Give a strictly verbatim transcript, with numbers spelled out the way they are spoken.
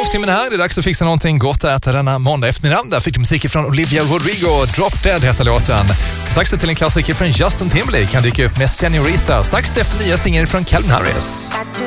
halvtimmen här. Det är dags att fixa någonting gott att äta denna måndag eftermiddag. Där fick du musik från Olivia Rodrigo. Drop Dead heter låten. Strax till en klassiker från Justin Timberlake kan dyka upp med Senorita. Strax efter nya singlar från Calvin Harris.